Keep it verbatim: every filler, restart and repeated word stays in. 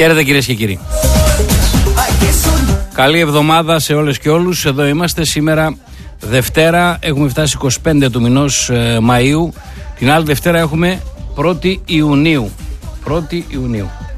Χαίρετε κυρίες και κύριοι. Καλή εβδομάδα σε όλες και όλους. Εδώ είμαστε σήμερα Δευτέρα. Έχουμε φτάσει είκοσι πέντε του μηνός ε, Μαΐου. Την άλλη Δευτέρα έχουμε πρώτη Ιουνίου. πρώτη Ιουνίου.